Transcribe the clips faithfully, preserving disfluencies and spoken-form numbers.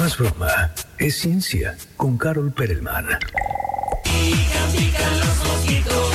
No es broma, es ciencia con Carol Perelman. Pican, pican los mosquitos.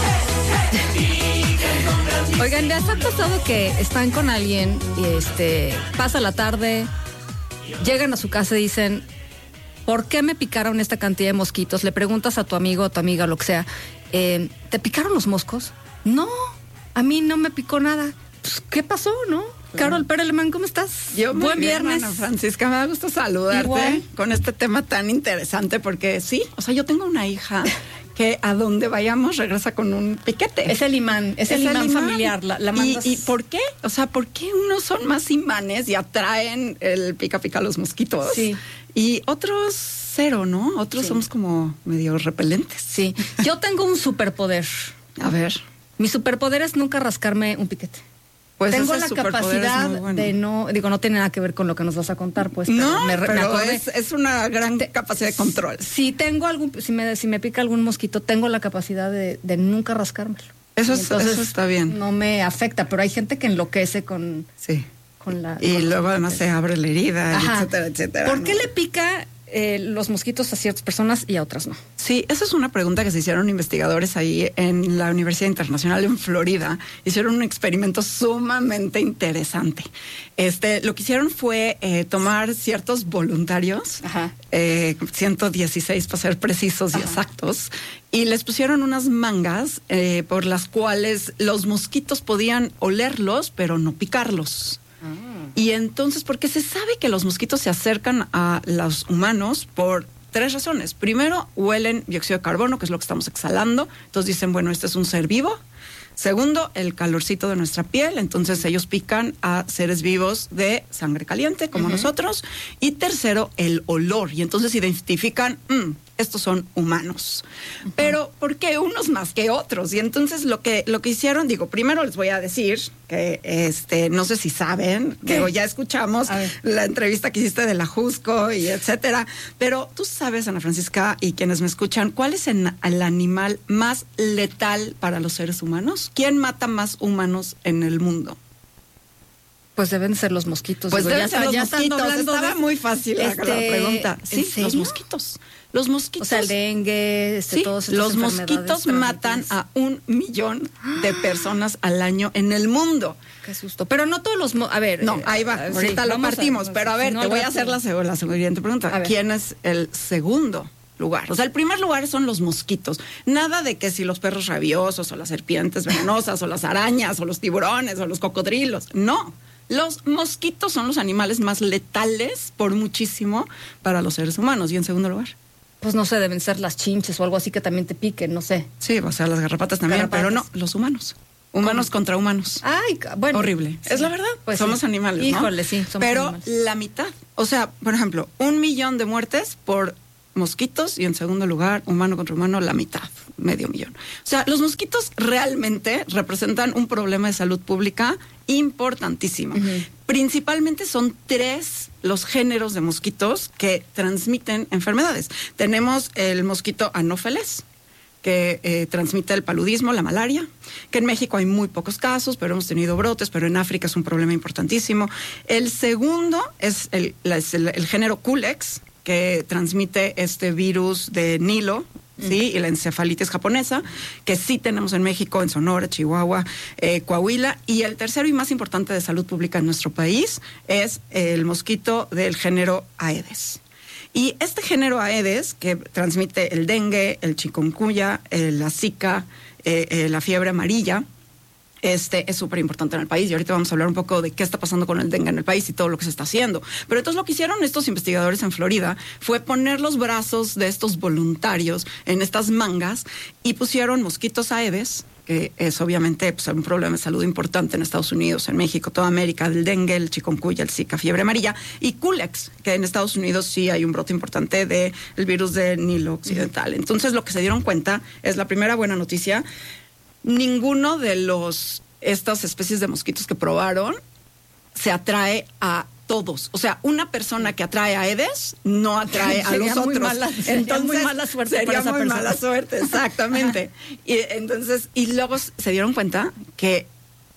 Oigan, ¿les ha pasado que están con alguien y este pasa la tarde, llegan a su casa y dicen, ¿por qué me picaron esta cantidad de mosquitos? Le preguntas a tu amigo o tu amiga, lo que sea, eh, ¿te picaron los moscos? No, a mí no me picó nada. Pues, ¿qué pasó, no? Carol Perelman, ¿cómo estás? Yo muy Buen bien, viernes. Ana Francisca, me da gusto saludarte. Igual. Con este tema tan interesante, porque sí, o sea, yo tengo una hija que a donde vayamos regresa con un piquete. Es el imán, es, Es el el imán, imán. familiar. La, la ¿Y, mandas... ¿Y por qué? O sea, ¿por qué unos son más imanes y atraen el pica pica a los mosquitos? Sí. Y otros cero, ¿no? Otros Sí. somos como medio repelentes. Sí, yo tengo un superpoder. A ver. Mi superpoder es nunca rascarme un piquete. Pues Tengo ese la superpoder capacidad es muy bueno. de no, digo, no tiene nada que ver con lo que nos vas a contar, pues. Pero No, me, re- me pero acordé. es, es una gran capacidad de control. Si tengo algún, si me, si me pica algún mosquito, tengo la capacidad de, de nunca rascármelo. Eso, Y es, eso está bien. No me afecta, pero hay gente que enloquece con, Sí. con la. Y con luego los además se piquetes. abre la herida, Ajá. etcétera, etcétera. ¿Por ¿no? qué le pica eh, los mosquitos a ciertas personas y a otras no? Sí, esa es una pregunta que se hicieron investigadores ahí en la Universidad Internacional en Florida. Hicieron un experimento sumamente interesante. Este, lo que hicieron fue eh, tomar ciertos voluntarios, Ajá. eh, ciento dieciséis para ser precisos y Ajá. exactos, y les pusieron unas mangas eh, por las cuales los mosquitos podían olerlos, pero no picarlos. Y entonces, porque se sabe que los mosquitos se acercan a los humanos por tres razones. Primero, huelen dióxido de carbono, que es lo que estamos exhalando. Entonces dicen, bueno, este es un ser vivo. Segundo, el calorcito de nuestra piel. Entonces ellos pican a seres vivos de sangre caliente, como Uh-huh. nosotros. Y tercero, el olor. Y entonces identifican, mm, estos son humanos. Uh-huh. Pero, ¿por qué unos más que otros? Y entonces lo que, lo que hicieron, digo, primero les voy a decir que, este, no sé si saben, ¿Qué? digo, ya escuchamos la entrevista que hiciste de la Jusco y etcétera. Pero tú sabes, Ana Francisca, y quienes me escuchan, ¿cuál es el, el animal más letal para los seres humanos? ¿Quién mata más humanos en el mundo? Pues deben ser los mosquitos. Pues digo, deben ya ser los ya están mosquitos. hablando Estaba de- muy fácil la- Este, la pregunta. ¿en Sí, serio? los mosquitos. Los mosquitos. O sea, el dengue, este, Sí, todos estos los enfermedades mosquitos matan transmitidas. a un millón de personas al año en el mundo. Qué susto. Pero no todos los... mo- A ver... No, eh, ahí va. eh, sí, Ahorita lo vamos a- partimos. pero a ver, si no, te al voy a rato- hacer la, seg- la siguiente pregunta. A ver. ¿Quién es el segundo lugar? O sea, el primer lugar son los mosquitos. Nada de que si los perros rabiosos o las serpientes venenosas o las arañas o los tiburones o los cocodrilos. No. Los mosquitos son los animales más letales por muchísimo para los seres humanos. Y en segundo lugar. Pues no sé, deben ser las chinches o algo así que también te piquen, no sé. Sí, o sea, las garrapatas también, Garrapatas. pero no, los humanos. Humanos ¿Cómo? contra humanos. Ay, ca- bueno. Horrible. Sí. Es la verdad. Pues somos sí. animales, ¿no? Híjole, sí, somos Pero animales. la mitad. O sea, por ejemplo, un millón de muertes por mosquitos y en segundo lugar, humano contra humano, la mitad, medio millón. O sea, los mosquitos realmente representan un problema de salud pública importantísimo. Ujú. Principalmente son tres los géneros de mosquitos que transmiten enfermedades. Tenemos el mosquito anófeles, que eh, transmite el paludismo, la malaria, que en México hay muy pocos casos, pero hemos tenido brotes, pero en África es un problema importantísimo. El segundo es el, la- es el, el género Culex, que transmite este virus de Nilo, ¿sí? Y la encefalitis japonesa, que sí tenemos en México, en Sonora, Chihuahua, eh, Coahuila. Y el tercero y más importante de salud pública en nuestro país es el mosquito del género Aedes. Y este género Aedes, que transmite el dengue, el chikungunya, eh, la zika, eh, eh, la fiebre amarilla, este es súper importante en el país. Y ahorita vamos a hablar un poco de qué está pasando con el dengue en el país y todo lo que se está haciendo. Pero entonces lo que hicieron estos investigadores en Florida fue poner los brazos de estos voluntarios en estas mangas y pusieron mosquitos Aedes, que es obviamente pues, un problema de salud importante en Estados Unidos, en México, toda América, el dengue, el chikungunya, el zika, fiebre amarilla, y Culex, que en Estados Unidos sí hay un brote importante del virus de Nilo occidental. Entonces lo que se dieron cuenta es la primera buena noticia: ninguno de los estas especies de mosquitos que probaron se atrae a todos. O sea, una persona que atrae a Aedes no atrae a Sería los muy otros. mala- sería muy mala suerte sería para esa muy persona. mala suerte, exactamente. Y entonces, y luego se dieron cuenta que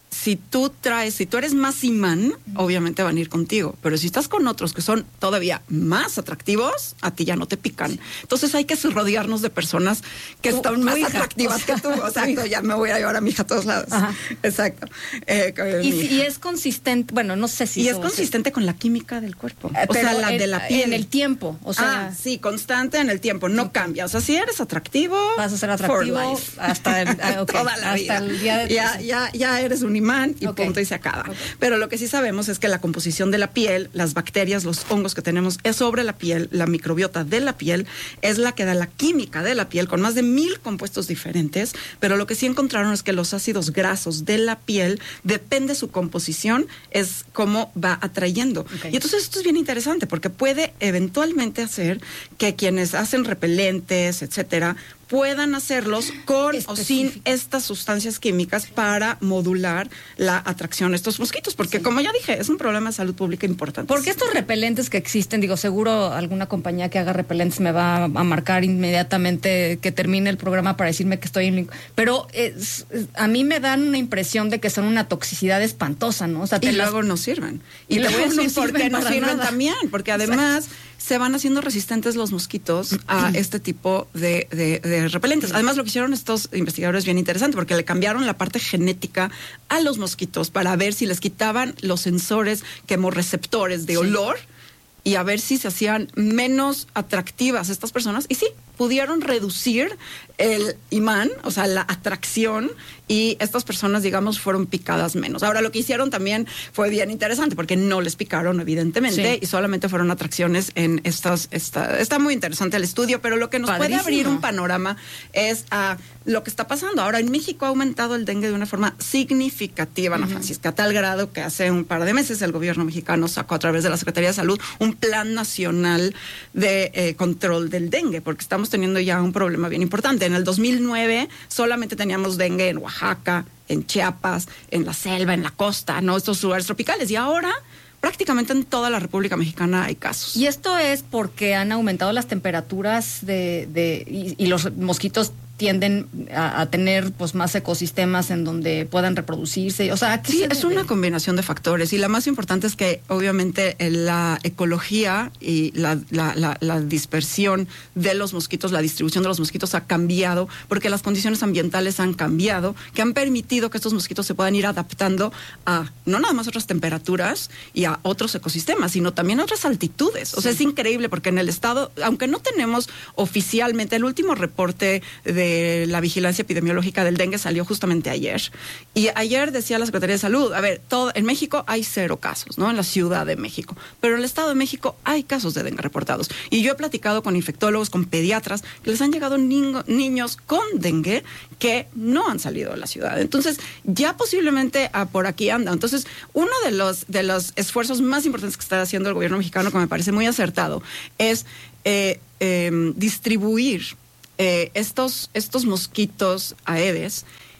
si tú traes, si tú eres más imán, obviamente van a ir contigo. Pero si estás con otros que son todavía más atractivos, a ti ya no te pican. Entonces hay que rodearnos de personas que Tú, están tu más hija, atractivas o sea, que tú. Exacto, ya me voy a llevar a mi hija a todos lados. Ajá. Exacto. Eh, con Y, mi si- hija. y es consistente, bueno, no sé si... Y eso- es consistente con la química del cuerpo. Eh, O sea, pero la en- de la piel. En el tiempo, o sea... ah, sí, constante en el tiempo, no cambia. O sea, si eres atractivo, Vas a ser for atractivo life. hasta el, ah, ok, Toda la hasta vida. el día de... ya, ya, ya eres un imán y Ok. punto y se acaba. Ok. Pero lo que sí sabemos es que la composición de la piel, las bacterias, los hongos que tenemos es sobre la piel, la microbiota de la piel, es la que da la química de la piel con más de mil compuestos diferentes. Pero lo que sí encontraron es que los ácidos grasos de la piel, depende su composición, es cómo va atrayendo. Ok. Y entonces esto es bien interesante porque puede eventualmente hacer que quienes hacen repelentes, etcétera, puedan hacerlos con o sin Específico. estas sustancias químicas para modular la atracción a estos mosquitos. Porque, como ya dije, es un problema de salud pública importante. Porque estos repelentes que existen, digo, seguro alguna compañía que haga repelentes me va a marcar inmediatamente que termine el programa para decirme que estoy en... Pero es- es- a mí me dan una impresión de que son una toxicidad espantosa, ¿no? O sea, Y te las- luego no sirven. Y Y, te voy a luego no decir por qué sirven no para sirven nada. también. Porque además se van haciendo resistentes los mosquitos a este tipo de, de- de repelentes. Además, lo que hicieron estos investigadores es bien interesante porque le cambiaron la parte genética a los mosquitos para ver si les quitaban los sensores quemorreceptores de Sí. olor y a ver si se hacían menos atractivas estas personas. Y sí, pudieron reducir el imán, o sea, la atracción, y estas personas, digamos, fueron picadas menos. Ahora, lo que hicieron también fue bien interesante, porque no les picaron, evidentemente, Sí. y solamente fueron atracciones en estas... Esta, está muy interesante el estudio, pero lo que nos Padrísimo. puede abrir un panorama es a lo que está pasando. Ahora, en México ha aumentado el dengue de una forma significativa, Ana Francisca, a tal grado que hace un par de meses el gobierno mexicano sacó a través de la Secretaría de Salud un plan nacional de eh, control del dengue, porque estamos teniendo ya un problema bien importante. En el dos mil nueve solamente teníamos dengue en Oaxaca, en Chiapas, en la selva, en la costa, ¿no? Estos lugares tropicales. Y ahora prácticamente en toda la República Mexicana hay casos. Y esto es porque han aumentado las temperaturas de, de y, y los mosquitos tienden a, a tener pues más ecosistemas en donde puedan reproducirse. O sea, ¿a qué Sí, se es debe? una combinación de factores y la más importante es que obviamente eh, la ecología y la, la, la, la dispersión de los mosquitos, la distribución de los mosquitos ha cambiado porque las condiciones ambientales han cambiado, que han permitido que estos mosquitos se puedan ir adaptando a no nada más otras temperaturas y a otros ecosistemas, sino también a otras altitudes. O sea, es increíble porque en el estado, aunque no tenemos oficialmente el último reporte de la vigilancia epidemiológica del dengue salió justamente ayer. Y ayer decía la Secretaría de Salud, a ver, todo, en México hay cero casos, ¿no? En la Ciudad de México. Pero en el Estado de México hay casos de dengue reportados. Y yo he platicado con infectólogos, con pediatras, que les han llegado niño, niños con dengue que no han salido de la ciudad. Entonces, ya posiblemente ah, por aquí anda. Entonces, uno de los, de los esfuerzos más importantes que está haciendo el gobierno mexicano, que me parece muy acertado, es eh, eh, distribuir Eh, estos, estos mosquitos Aedes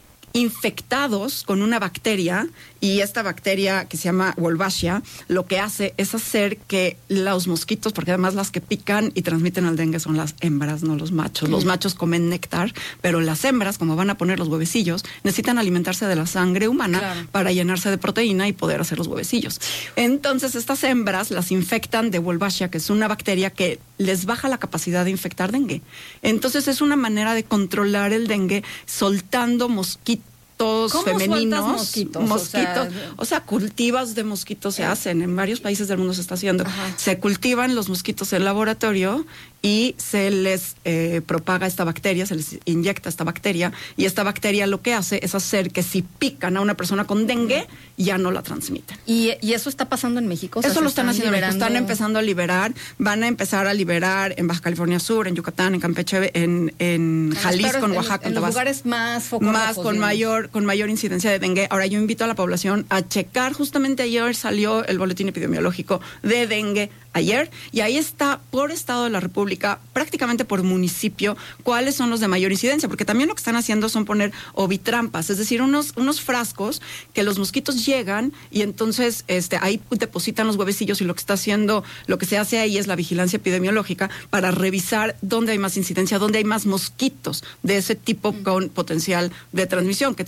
infectados con una bacteria, y esta bacteria que se llama Wolbachia lo que hace es hacer que los mosquitos, porque además las que pican y transmiten el dengue son las hembras, no los machos. Los machos comen néctar, pero las hembras, como van a poner los huevecillos, necesitan alimentarse de la sangre humana Claro. para llenarse de proteína y poder hacer los huevecillos. Entonces estas hembras las infectan de Wolbachia, que es una bacteria que les baja la capacidad de infectar dengue. Entonces es una manera de controlar el dengue soltando mosquitos ¿Cómo femeninos, sueltas mosquitos? mosquitos, O sea, o sea, cultivos de mosquitos se Eh. hacen, en varios países del mundo se está haciendo. Ajá. Se cultivan los mosquitos en laboratorio y se les eh, propaga esta bacteria, se les inyecta esta bacteria, y esta bacteria lo que hace es hacer que si pican a una persona con dengue, ya no la transmiten. ¿Y, y eso está pasando en México? O sea, Eso ¿se lo están haciendo, liberando? están empezando a liberar, van a empezar a liberar en Baja California Sur, en Yucatán, en Campeche, en, en Jalisco, en Oaxaca, en, en los Tabasco. lugares más focos Más rojos, con digamos. mayor con mayor incidencia de dengue. Ahora yo invito a la población a checar, justamente ayer salió el boletín epidemiológico de dengue ayer, y ahí está por estado de la República, prácticamente por municipio, cuáles son los de mayor incidencia, porque también lo que están haciendo son poner ovitrampas, es decir, unos unos frascos que los mosquitos llegan y entonces este ahí depositan los huevecillos, y lo que está haciendo, lo que se hace ahí es la vigilancia epidemiológica para revisar dónde hay más incidencia, dónde hay más mosquitos de ese tipo con potencial de transmisión, que son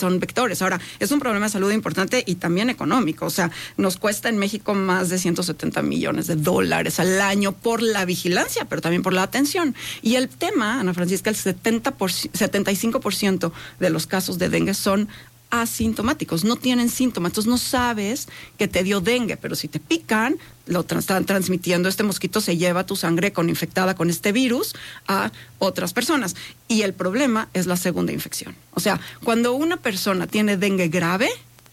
son vectores. Ahora, es un problema de salud importante y también económico. O sea, nos cuesta en México más de ciento setenta millones de dólares al año por la vigilancia, pero también por la atención. Y el tema, Ana Francisca, el setenta por ciento, setenta y cinco por ciento de los casos de dengue son asintomáticos, no tienen síntomas, entonces no sabes que te dio dengue, pero si te pican, lo tra- están transmitiendo, este mosquito se lleva tu sangre con infectada con este virus a otras personas. Y el problema es la segunda infección. O sea, cuando una persona tiene dengue grave,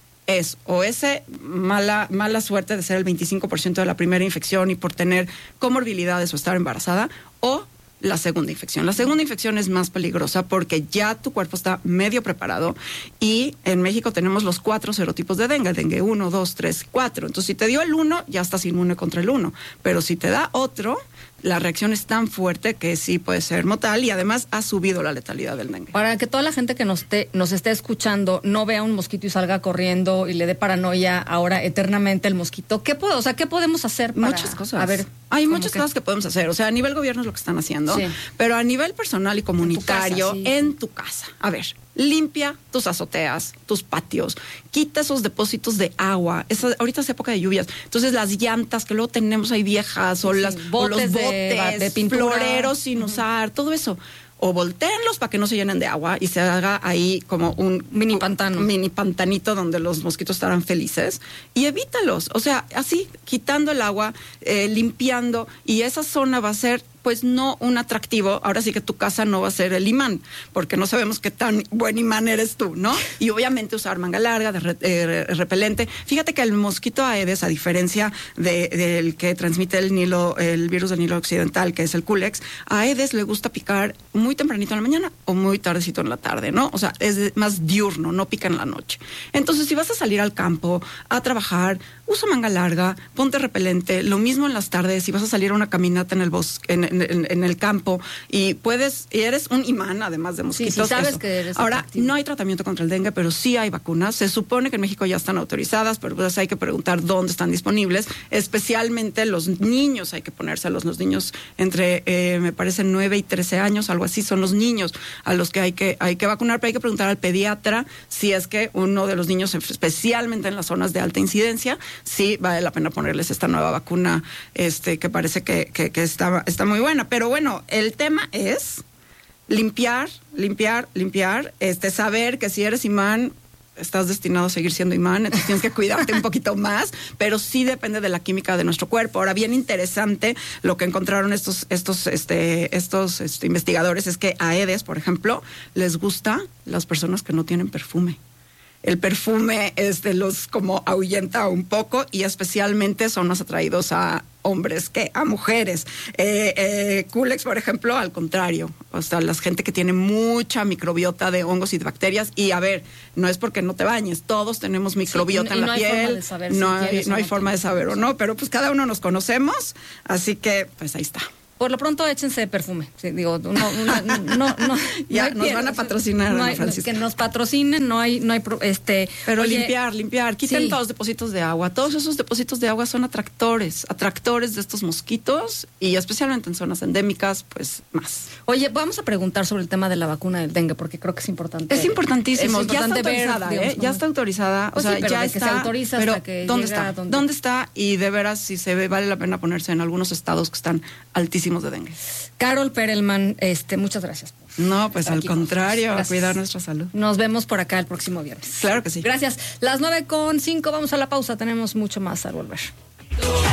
es o ese mala, mala suerte de ser el veinticinco por ciento de la primera infección y por tener comorbilidades o estar embarazada, o la segunda infección. La segunda infección es más peligrosa porque ya tu cuerpo está medio preparado y en México tenemos los cuatro serotipos de dengue, dengue uno, dos, tres, cuatro. Entonces, si te dio el uno, ya estás inmune contra el uno. Pero si te da otro, la reacción es tan fuerte que sí puede ser mortal y además ha subido la letalidad del dengue. Para que toda la gente que nos, te, nos esté escuchando no vea un mosquito y salga corriendo y le dé paranoia ahora eternamente el mosquito, ¿qué puedo, o sea, qué podemos hacer para...? Muchas cosas. A ver, hay muchas que... cosas que podemos hacer. O sea, a nivel gobierno es lo que están haciendo, sí. Pero a nivel personal y comunitario, en tu casa, sí. en tu casa. A ver, limpia tus azoteas, tus patios, quita esos depósitos de agua. Esa, ahorita es época de lluvias. Entonces, las llantas que luego tenemos ahí viejas, o, sí, las, botes o los de, botes, de pintura, floreros sin uh-huh. usar, todo eso. O voltéenlos para que no se llenen de agua y se haga ahí como un mini pantano. Un mini pantanito donde los mosquitos estarán felices. Y evítalos. O sea, así, quitando el agua, eh, limpiando. Y esa zona va a ser, pues, no un atractivo. Ahora sí que tu casa no va a ser el imán, porque no sabemos qué tan buen imán eres tú, ¿no? Y obviamente usar manga larga, de re, eh, repelente. Fíjate que el mosquito Aedes, a diferencia de, del que transmite el Nilo, el virus del Nilo occidental, que es el Culex, a Aedes le gusta picar muy tempranito en la mañana o muy tardecito en la tarde, ¿no? O sea, es más diurno, no pica en la noche. Entonces, si vas a salir al campo a trabajar, usa manga larga, ponte repelente. Lo mismo en las tardes, si vas a salir a una caminata en el bosque, en, en, en, en el campo, y puedes, y eres un imán, además de mosquitos. Sí, sí sabes eso. que eres Ahora, atractivo. No hay tratamiento contra el dengue, pero sí hay vacunas. Se supone que en México ya están autorizadas, pero pues hay que preguntar dónde están disponibles. Especialmente los niños, hay que ponérselos. Los niños entre, eh, me parece, nueve y trece años, algo así, son los niños a los que hay que hay que vacunar, pero hay que preguntar al pediatra si es que uno de los niños, especialmente en las zonas de alta incidencia, sí vale la pena ponerles esta nueva vacuna, este que parece que, que, que está, está muy buena. Pero bueno, el tema es limpiar, limpiar, limpiar, este saber que si eres imán, estás destinado a seguir siendo imán, entonces tienes que cuidarte un poquito más, pero sí depende de la química de nuestro cuerpo. Ahora, bien interesante lo que encontraron estos estos este estos este, investigadores es que a Aedes, por ejemplo, les gusta las personas que no tienen perfume. El perfume este los como ahuyenta un poco y especialmente son más atraídos a hombres que a mujeres. Eh, eh, Culex, por ejemplo, al contrario. O sea, la gente que tiene mucha microbiota de hongos y de bacterias. Y a ver, no es porque no te bañes, todos tenemos microbiota sí, y, en y la no piel. Hay forma de saber no si hay, no hay no forma de saber o no, pero pues cada uno nos conocemos. Así que, pues ahí está. Por lo pronto, échense perfume. Sí, digo, no, no, no, no ya no nos van a patrocinar, no Ana hay, Francisca. que nos patrocinen, no hay, no hay, este. Pero oye, limpiar, limpiar, quiten sí. todos los depósitos de agua. Todos esos depósitos de agua son atractores, atractores de estos mosquitos y especialmente en zonas endémicas, pues más. Oye, vamos a preguntar sobre el tema de la vacuna del dengue porque creo que es importante. Es importantísimo. Es ya está importante autorizada, ver, ¿eh? digamos, Ya está autorizada. Pues o sea, sí, pero ya de está. que se autoriza pero hasta que ¿dónde llega está? donde... ¿Dónde está? Y de veras, si se ve, vale la pena ponerse en algunos estados que están altísimos de dengue. Carol Perelman, este, muchas gracias. No, pues al contrario, a Gracias. cuidar nuestra salud. Nos vemos por acá el próximo viernes. Claro que sí. Gracias. Las nueve con cinco, vamos a la pausa. Tenemos mucho más al volver.